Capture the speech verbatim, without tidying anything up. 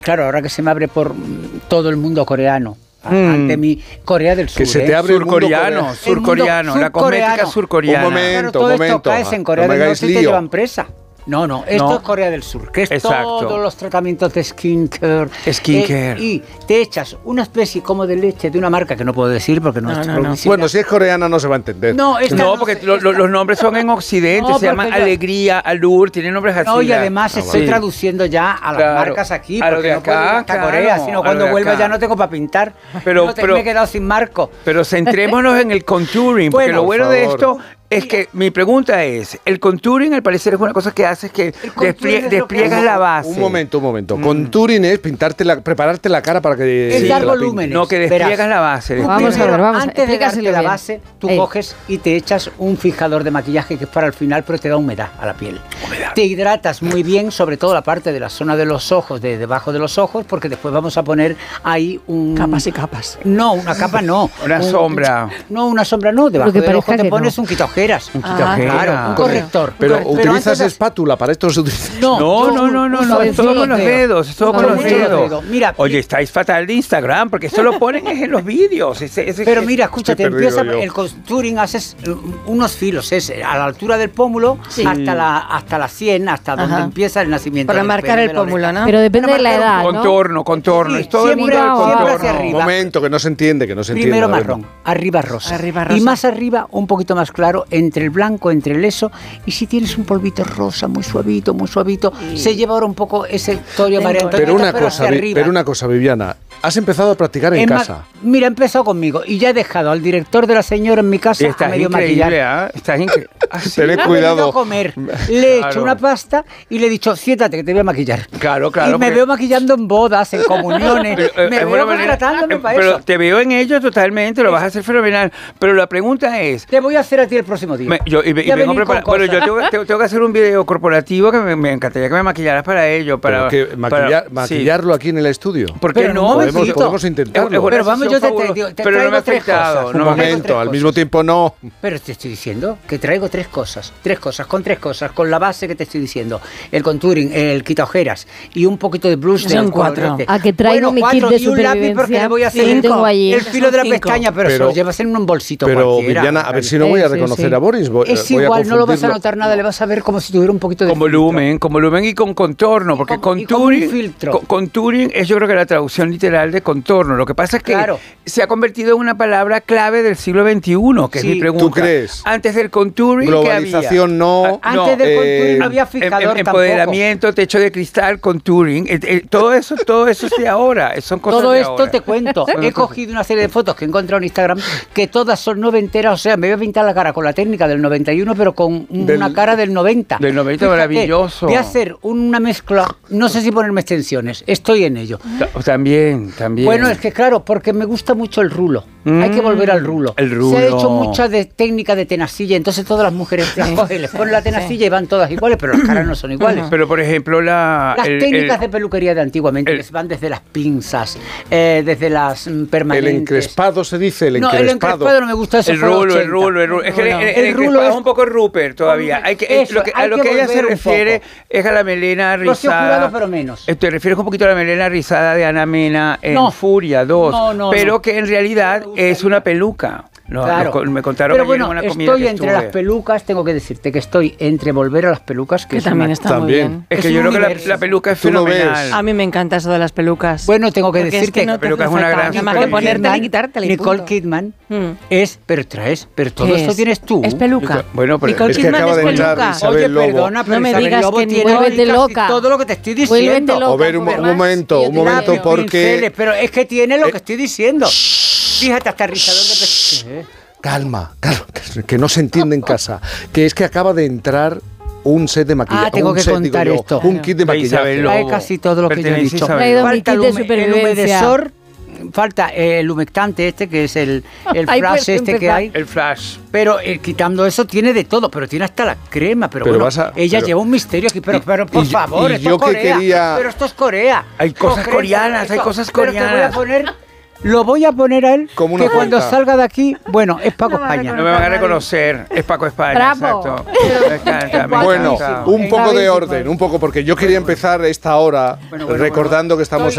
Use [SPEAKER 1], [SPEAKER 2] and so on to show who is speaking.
[SPEAKER 1] Claro, ahora que se me abre por todo el mundo coreano.
[SPEAKER 2] Mm.
[SPEAKER 1] Ante mi Corea del Sur.
[SPEAKER 2] Que se
[SPEAKER 1] ¿eh?
[SPEAKER 2] te abre
[SPEAKER 3] surcoreano, surcoreano, la cosmética surcoreana.
[SPEAKER 2] Un momento,
[SPEAKER 1] claro, todo
[SPEAKER 2] un momento.
[SPEAKER 1] esto caes en Corea
[SPEAKER 2] no
[SPEAKER 1] del Norte y te
[SPEAKER 2] lío.
[SPEAKER 1] llevan presa. No, no, esto
[SPEAKER 3] No.
[SPEAKER 1] es Corea del Sur, que es
[SPEAKER 3] Exacto.
[SPEAKER 1] todos los tratamientos de skincare.
[SPEAKER 3] Skincare.
[SPEAKER 1] Eh, y te echas una especie como de leche de una marca que no puedo decir porque no,
[SPEAKER 4] No,
[SPEAKER 1] es
[SPEAKER 4] no, no.
[SPEAKER 1] publicidad.
[SPEAKER 2] Bueno, si es coreana no se va a entender.
[SPEAKER 1] No, esta
[SPEAKER 3] No,
[SPEAKER 1] no
[SPEAKER 3] porque
[SPEAKER 1] sé,
[SPEAKER 3] lo-
[SPEAKER 1] esta-
[SPEAKER 3] lo- los nombres son en Occidente,
[SPEAKER 1] No,
[SPEAKER 3] se llaman
[SPEAKER 1] porque yo-
[SPEAKER 3] Alegría, Alur, tienen nombres así.
[SPEAKER 1] No, y
[SPEAKER 3] la-
[SPEAKER 1] además
[SPEAKER 2] Ah,
[SPEAKER 1] estoy
[SPEAKER 3] sí.
[SPEAKER 1] traduciendo ya a las
[SPEAKER 3] Claro.
[SPEAKER 1] marcas aquí,
[SPEAKER 3] A lo
[SPEAKER 1] porque
[SPEAKER 3] de
[SPEAKER 1] no puedo ir
[SPEAKER 3] acá,
[SPEAKER 1] hasta
[SPEAKER 3] claro,
[SPEAKER 1] Corea,
[SPEAKER 3] a
[SPEAKER 1] sino
[SPEAKER 3] lo
[SPEAKER 1] cuando
[SPEAKER 3] de
[SPEAKER 1] vuelva
[SPEAKER 3] acá.
[SPEAKER 1] ya no tengo para pintar.
[SPEAKER 3] Pero-
[SPEAKER 1] no te-
[SPEAKER 3] pero-
[SPEAKER 1] me he quedado sin marco.
[SPEAKER 3] Pero centrémonos en el contouring, porque
[SPEAKER 1] Bueno,
[SPEAKER 3] lo bueno
[SPEAKER 2] por
[SPEAKER 3] de
[SPEAKER 2] favor.
[SPEAKER 3] esto es que mi pregunta es, el contouring al parecer es una cosa que haces que
[SPEAKER 1] contouring
[SPEAKER 3] desplie-
[SPEAKER 1] es lo que
[SPEAKER 3] despliegas
[SPEAKER 1] hace-
[SPEAKER 3] la base.
[SPEAKER 2] Un momento, un momento. Contouring es pintarte la, prepararte la cara para que
[SPEAKER 1] Es
[SPEAKER 2] te
[SPEAKER 1] dar
[SPEAKER 2] la
[SPEAKER 1] volúmenes.
[SPEAKER 2] pintes.
[SPEAKER 3] No, que
[SPEAKER 1] Verás.
[SPEAKER 3] despliegas la base.
[SPEAKER 1] Tú
[SPEAKER 4] Vamos a
[SPEAKER 1] primero,
[SPEAKER 4] ver, vamos a-
[SPEAKER 1] antes de darte
[SPEAKER 4] explícaselo
[SPEAKER 1] la
[SPEAKER 4] bien.
[SPEAKER 1] base, tú
[SPEAKER 4] Ey.
[SPEAKER 1] coges y te echas un fijador de maquillaje que es para el final, pero te da humedad a la piel. Te hidratas muy bien, sobre todo la parte de la zona de los ojos, de debajo de los ojos, porque después vamos a poner ahí un...
[SPEAKER 4] Capas y capas.
[SPEAKER 1] No, una capa no.
[SPEAKER 3] Una
[SPEAKER 1] Un-
[SPEAKER 3] sombra.
[SPEAKER 1] No, una sombra no. Debajo
[SPEAKER 4] Lo que
[SPEAKER 1] del ojo
[SPEAKER 4] parezca
[SPEAKER 1] te
[SPEAKER 4] que
[SPEAKER 1] pones
[SPEAKER 4] no.
[SPEAKER 1] un quitaojeras. Un
[SPEAKER 4] Ah,
[SPEAKER 3] quitaojeras.
[SPEAKER 1] Claro, un corrector.
[SPEAKER 2] Pero
[SPEAKER 1] un corrector.
[SPEAKER 2] utilizas
[SPEAKER 1] antes de-
[SPEAKER 2] espátula, para esto se utiliza.
[SPEAKER 1] No,
[SPEAKER 3] No,
[SPEAKER 1] yo
[SPEAKER 3] no, no, no,
[SPEAKER 1] uso
[SPEAKER 3] no, es todo
[SPEAKER 1] mucho
[SPEAKER 3] con los dedos, es todo
[SPEAKER 4] Con
[SPEAKER 3] con los
[SPEAKER 4] mucho los
[SPEAKER 3] dedos.
[SPEAKER 1] dedos. Mira,
[SPEAKER 3] Oye,
[SPEAKER 1] y-
[SPEAKER 3] estáis fatal de Instagram, porque esto lo ponen es en los vídeos. ese- ese-
[SPEAKER 1] Pero mira, escúchate,
[SPEAKER 2] Estoy perdido
[SPEAKER 1] empieza
[SPEAKER 2] yo.
[SPEAKER 1] el contouring, haces eh, unos filos, es a la altura del pómulo
[SPEAKER 4] Sí.
[SPEAKER 1] hasta la hasta la sien, hasta donde
[SPEAKER 4] Ajá.
[SPEAKER 1] empieza el nacimiento.
[SPEAKER 4] Para
[SPEAKER 1] del
[SPEAKER 4] marcar
[SPEAKER 1] pelo,
[SPEAKER 4] el
[SPEAKER 1] de la oreja.
[SPEAKER 4] pómulo, ¿no?
[SPEAKER 5] Pero depende
[SPEAKER 1] Para
[SPEAKER 5] de la
[SPEAKER 1] marcar un
[SPEAKER 5] edad, ¿no?
[SPEAKER 3] Contorno, contorno,
[SPEAKER 1] Sí,
[SPEAKER 3] es todo el
[SPEAKER 1] siempre-
[SPEAKER 3] mundo del
[SPEAKER 1] siempre
[SPEAKER 3] contorno.
[SPEAKER 1] hacia
[SPEAKER 2] Un
[SPEAKER 1] arriba.
[SPEAKER 2] momento, que no se entiende, que no se entiende.
[SPEAKER 1] Primero
[SPEAKER 2] a ver.
[SPEAKER 1] marrón, arriba rosa.
[SPEAKER 4] Arriba
[SPEAKER 1] Y
[SPEAKER 4] rosa.
[SPEAKER 1] más arriba, un poquito más claro, entre el blanco, entre el eso. Y si tienes un polvito rosa, muy suavito, muy suavito, se lleva ahora un poco ese torio
[SPEAKER 4] Tengo-
[SPEAKER 1] María Antonieta,
[SPEAKER 2] Pero una cosa,
[SPEAKER 1] hacia
[SPEAKER 2] Vi-
[SPEAKER 1] arriba.
[SPEAKER 2] pero una cosa, Viviana. Has empezado a practicar en
[SPEAKER 1] Es más,
[SPEAKER 2] casa.
[SPEAKER 1] mira, he empezado conmigo y ya he dejado al director de la señora en mi casa a
[SPEAKER 3] Estás
[SPEAKER 1] medio
[SPEAKER 3] increíble,
[SPEAKER 1] maquillar.
[SPEAKER 3] ¿ah? Estás increíble. Ah, sí.
[SPEAKER 2] Tened
[SPEAKER 1] Ha
[SPEAKER 2] cuidado.
[SPEAKER 1] venido a comer, le he
[SPEAKER 3] Claro.
[SPEAKER 1] hecho una pasta y le he dicho, siéntate que te voy a maquillar.
[SPEAKER 3] Claro, claro.
[SPEAKER 1] y me
[SPEAKER 3] porque-
[SPEAKER 1] veo maquillando en bodas, en comuniones,
[SPEAKER 3] Pero, eh,
[SPEAKER 1] me
[SPEAKER 3] es
[SPEAKER 1] veo
[SPEAKER 3] buena manera-
[SPEAKER 1] contratándome
[SPEAKER 3] eh,
[SPEAKER 1] para
[SPEAKER 3] pero
[SPEAKER 1] eso.
[SPEAKER 3] te veo en ello totalmente, lo vas a hacer fenomenal. Pero la pregunta es,
[SPEAKER 1] Te voy a hacer a ti el próximo día.
[SPEAKER 3] me- yo, y, ve- y
[SPEAKER 1] Ya
[SPEAKER 3] vengo
[SPEAKER 1] venir con
[SPEAKER 3] preparado. Bueno, yo
[SPEAKER 1] cosas.
[SPEAKER 3] tengo, tengo- tengo que hacer un video corporativo que me, me encantaría que me maquillaras para ello. Para,
[SPEAKER 2] Pero que
[SPEAKER 3] para-
[SPEAKER 2] maquillar-
[SPEAKER 3] sí.
[SPEAKER 2] maquillarlo aquí en el estudio.
[SPEAKER 3] ¿Por qué
[SPEAKER 1] Pero
[SPEAKER 3] no?
[SPEAKER 1] un
[SPEAKER 2] Podemos,
[SPEAKER 1] momentito.
[SPEAKER 2] podemos
[SPEAKER 3] Es-
[SPEAKER 2] intentarlo.
[SPEAKER 3] es una
[SPEAKER 1] Pero vamos,
[SPEAKER 3] sesión
[SPEAKER 1] yo te- te
[SPEAKER 3] fabulosa.
[SPEAKER 1] digo, te
[SPEAKER 3] Pero no
[SPEAKER 1] traigo
[SPEAKER 3] me ha
[SPEAKER 1] tres
[SPEAKER 3] afectado.
[SPEAKER 1] cosas.
[SPEAKER 2] Un
[SPEAKER 3] no me ha
[SPEAKER 1] traigo
[SPEAKER 2] momento,
[SPEAKER 1] tres
[SPEAKER 2] al
[SPEAKER 1] cosas.
[SPEAKER 2] mismo tiempo no.
[SPEAKER 1] Pero te estoy diciendo que traigo tres cosas, tres cosas, con tres cosas, con la base que te estoy diciendo, el contouring, el quita ojeras y un poquito de blush.
[SPEAKER 4] Son
[SPEAKER 1] del
[SPEAKER 4] cuatro.
[SPEAKER 1] colorete.
[SPEAKER 5] A que traigo mi kit
[SPEAKER 1] cuatro,
[SPEAKER 5] de
[SPEAKER 1] y un lápiz porque
[SPEAKER 5] supervivencia.
[SPEAKER 1] le voy a hacer
[SPEAKER 5] Sí,
[SPEAKER 1] el,
[SPEAKER 5] tengo allí.
[SPEAKER 1] el filo de la
[SPEAKER 4] Cinco.
[SPEAKER 1] pestaña, pero,
[SPEAKER 2] Pero-
[SPEAKER 1] se lo llevas en un bolsito
[SPEAKER 2] Pero
[SPEAKER 1] cualquiera.
[SPEAKER 2] Viviana, a ver si no voy a
[SPEAKER 5] Sí, sí,
[SPEAKER 2] reconocer
[SPEAKER 5] sí.
[SPEAKER 2] a Boris. voy-
[SPEAKER 1] Es
[SPEAKER 2] voy a
[SPEAKER 1] igual, no lo vas a
[SPEAKER 2] confundirlo.
[SPEAKER 1] notar nada, le vas a ver como si tuviera un poquito de
[SPEAKER 3] Con
[SPEAKER 1] filtro.
[SPEAKER 3] volumen, con volumen y con contorno, porque
[SPEAKER 1] con- y con
[SPEAKER 3] contouring,
[SPEAKER 1] un filtro.
[SPEAKER 3] co- contouring es yo creo que la traducción literal de contorno. Lo que pasa es que
[SPEAKER 1] Claro.
[SPEAKER 3] se ha convertido en una palabra clave del siglo veintiuno, que
[SPEAKER 1] Sí.
[SPEAKER 3] es mi pregunta.
[SPEAKER 2] ¿Tú crees?
[SPEAKER 3] Antes del contouring, ¿qué había?
[SPEAKER 2] Globalización no.
[SPEAKER 3] Ah,
[SPEAKER 1] Antes del
[SPEAKER 2] eh,
[SPEAKER 1] contouring no había
[SPEAKER 3] Em-
[SPEAKER 1] fijador
[SPEAKER 3] em-
[SPEAKER 1] tampoco.
[SPEAKER 3] empoderamiento, techo de cristal, contouring, eh, eh, todo eso, todo eso es de ahora, son cosas
[SPEAKER 1] Todo
[SPEAKER 3] de
[SPEAKER 1] esto
[SPEAKER 3] ahora.
[SPEAKER 1] te cuento. He cogido una serie de fotos que he encontrado en Instagram que todas son noventeras. O sea, me voy a pintar la cara con la técnica del noventa y uno, pero con
[SPEAKER 2] Del-
[SPEAKER 1] una cara del noventa.
[SPEAKER 3] del noventa,
[SPEAKER 1] Fíjate,
[SPEAKER 3] maravilloso.
[SPEAKER 1] Voy a hacer una mezcla. No sé si ponerme extensiones. Estoy en ello.
[SPEAKER 3] Ta- También, también.
[SPEAKER 1] Bueno, es que claro, porque me gusta mucho el rulo. Hay que volver al rulo.
[SPEAKER 3] El rulo.
[SPEAKER 1] Se ha hecho mucha de técnica de tenacilla, entonces todas las mujeres las cogen, les ponen la tenacilla y van todas iguales, pero las caras no son iguales.
[SPEAKER 3] Pero por ejemplo, la,
[SPEAKER 1] Las
[SPEAKER 3] el-
[SPEAKER 1] técnicas
[SPEAKER 3] el-
[SPEAKER 1] de peluquería de antiguamente,
[SPEAKER 3] el-
[SPEAKER 1] que van desde las pinzas, eh, desde las mm,
[SPEAKER 2] El
[SPEAKER 1] permanentes.
[SPEAKER 2] encrespado se dice, el
[SPEAKER 1] No,
[SPEAKER 2] encrespado.
[SPEAKER 1] el encrespado no me gusta, eso
[SPEAKER 3] el
[SPEAKER 1] fue los
[SPEAKER 3] rulo, el
[SPEAKER 1] ochenta.
[SPEAKER 3] rulo, el rulo. Es que el, el- el
[SPEAKER 1] El rulo
[SPEAKER 3] encrespado
[SPEAKER 1] es-
[SPEAKER 3] es un poco Rupert todavía. Hay que, eh,
[SPEAKER 1] Eso,
[SPEAKER 3] lo que- a
[SPEAKER 1] hay
[SPEAKER 3] lo
[SPEAKER 1] que
[SPEAKER 3] que ella se
[SPEAKER 1] volver un
[SPEAKER 3] refiere
[SPEAKER 1] poco.
[SPEAKER 3] es a la melena
[SPEAKER 1] Rocío
[SPEAKER 3] rizada.
[SPEAKER 1] Jurado, pero menos.
[SPEAKER 3] Eh, Te refieres un poquito a la melena rizada de Ana Mena en
[SPEAKER 1] No.
[SPEAKER 3] Furia dos,
[SPEAKER 1] No, no,
[SPEAKER 3] pero
[SPEAKER 1] no.
[SPEAKER 3] que en realidad
[SPEAKER 1] No me gusta
[SPEAKER 3] es una peluca. No,
[SPEAKER 1] Claro.
[SPEAKER 3] lo- me contaron
[SPEAKER 1] Pero
[SPEAKER 3] ayer en
[SPEAKER 1] bueno,
[SPEAKER 3] una comida
[SPEAKER 1] estoy
[SPEAKER 3] que
[SPEAKER 1] entre
[SPEAKER 3] estuve.
[SPEAKER 1] las pelucas, tengo que decirte que estoy entre volver a las pelucas, que,
[SPEAKER 4] Que
[SPEAKER 1] es
[SPEAKER 4] también
[SPEAKER 1] una-
[SPEAKER 4] está muy
[SPEAKER 2] También.
[SPEAKER 4] bien.
[SPEAKER 3] Es que
[SPEAKER 1] Es
[SPEAKER 3] yo
[SPEAKER 1] un
[SPEAKER 3] creo que la,
[SPEAKER 1] universo.
[SPEAKER 3] la peluca es
[SPEAKER 2] Tú lo ves.
[SPEAKER 3] fenomenal.
[SPEAKER 4] A mí me encanta eso de las pelucas.
[SPEAKER 1] Bueno, tengo que
[SPEAKER 4] Porque
[SPEAKER 1] decir
[SPEAKER 4] es que
[SPEAKER 1] que
[SPEAKER 4] no te
[SPEAKER 3] peluca
[SPEAKER 4] hace
[SPEAKER 3] es una
[SPEAKER 4] falta
[SPEAKER 3] gran
[SPEAKER 4] nada más que
[SPEAKER 3] supervivencia.
[SPEAKER 4] ponértela y quitártela y
[SPEAKER 1] Nicole
[SPEAKER 4] punto.
[SPEAKER 1] Kidman
[SPEAKER 4] Mm.
[SPEAKER 1] es, pero traes, pero todo
[SPEAKER 4] ¿Qué
[SPEAKER 1] esto
[SPEAKER 4] es?
[SPEAKER 1] tienes tú.
[SPEAKER 4] Es peluca.
[SPEAKER 3] Bueno, pero
[SPEAKER 4] Nicole
[SPEAKER 2] es que
[SPEAKER 4] Kidman
[SPEAKER 2] acaba
[SPEAKER 4] es
[SPEAKER 2] de entrar
[SPEAKER 4] peluca.
[SPEAKER 2] Isabel
[SPEAKER 1] Oye,
[SPEAKER 2] Lobo.
[SPEAKER 1] perdona, pero
[SPEAKER 4] No me
[SPEAKER 1] Isabel
[SPEAKER 4] digas
[SPEAKER 1] Lobo
[SPEAKER 4] que
[SPEAKER 1] tiene
[SPEAKER 5] vuélvete
[SPEAKER 1] casi
[SPEAKER 5] loca.
[SPEAKER 1] todo lo que te estoy
[SPEAKER 5] Vuélvete
[SPEAKER 1] diciendo.
[SPEAKER 5] loca.
[SPEAKER 2] A ver, un, mo- un
[SPEAKER 5] Además,
[SPEAKER 2] momento,
[SPEAKER 5] yo
[SPEAKER 2] un
[SPEAKER 5] te
[SPEAKER 2] momento,
[SPEAKER 5] digo,
[SPEAKER 2] porque...
[SPEAKER 1] Pinceles, pero es que tiene lo
[SPEAKER 2] Eh,
[SPEAKER 1] que estoy diciendo. Fíjate, hasta rizador de pestañas.
[SPEAKER 2] Calma, calma, que no se entiende en casa. Que es que acaba de entrar un set de maquillaje.
[SPEAKER 1] Ah, tengo
[SPEAKER 2] un
[SPEAKER 1] que
[SPEAKER 2] set, digo
[SPEAKER 1] contar
[SPEAKER 2] yo,
[SPEAKER 1] esto.
[SPEAKER 2] Un kit de
[SPEAKER 3] De Isabel
[SPEAKER 2] maquillaje.
[SPEAKER 3] Lobo.
[SPEAKER 1] Trae casi todo lo que yo he
[SPEAKER 3] Pertenece a
[SPEAKER 1] dicho.
[SPEAKER 3] Isabel
[SPEAKER 5] Traído
[SPEAKER 3] Lobo.
[SPEAKER 5] mi
[SPEAKER 1] Falta
[SPEAKER 5] kit
[SPEAKER 1] el,
[SPEAKER 5] de
[SPEAKER 1] hume- el
[SPEAKER 5] supervivencia.
[SPEAKER 1] humedesor, falta el humectante este, que es el, el
[SPEAKER 5] Ay,
[SPEAKER 1] flash
[SPEAKER 5] pues,
[SPEAKER 1] este que
[SPEAKER 5] empezar.
[SPEAKER 1] hay.
[SPEAKER 3] El flash.
[SPEAKER 1] Pero eh, quitando eso tiene de todo, pero tiene hasta la crema. Pero,
[SPEAKER 2] Pero
[SPEAKER 1] bueno,
[SPEAKER 2] vas a-
[SPEAKER 1] ella
[SPEAKER 2] pero-
[SPEAKER 1] lleva un misterio aquí, pero,
[SPEAKER 2] y-
[SPEAKER 1] pero por
[SPEAKER 2] y-
[SPEAKER 1] favor,
[SPEAKER 2] y
[SPEAKER 1] esto
[SPEAKER 2] yo
[SPEAKER 1] es
[SPEAKER 2] que
[SPEAKER 1] Corea.
[SPEAKER 2] quería-
[SPEAKER 1] Pero esto es Corea.
[SPEAKER 3] Hay cosas
[SPEAKER 1] Coge-
[SPEAKER 3] coreanas, hay
[SPEAKER 1] esto-
[SPEAKER 3] cosas
[SPEAKER 1] pero te voy a
[SPEAKER 3] coreanas.
[SPEAKER 1] poner, lo voy a poner a él,
[SPEAKER 2] Como una
[SPEAKER 1] que cuando
[SPEAKER 2] cuenta.
[SPEAKER 1] salga de aquí, bueno, es Paco
[SPEAKER 4] No me
[SPEAKER 1] España.
[SPEAKER 3] No me van a reconocer, es Paco España,
[SPEAKER 5] Bravo.
[SPEAKER 3] exacto. Me encanta, me
[SPEAKER 2] Bueno,
[SPEAKER 3] encanta.
[SPEAKER 2] un poco de
[SPEAKER 1] Bravísimo.
[SPEAKER 2] orden, un poco, porque yo quería empezar esta hora
[SPEAKER 1] Bueno, bueno,
[SPEAKER 2] recordando
[SPEAKER 1] bueno.
[SPEAKER 2] que estamos
[SPEAKER 1] Estoy-